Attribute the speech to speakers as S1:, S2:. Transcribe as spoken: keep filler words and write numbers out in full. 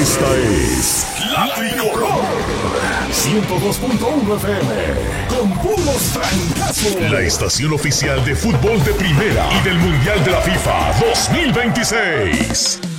S1: Esta es La Tricolor ciento dos punto uno F M con puros trancazos. La estación oficial de fútbol de primera y del Mundial de la FIFA dos mil veintiséis.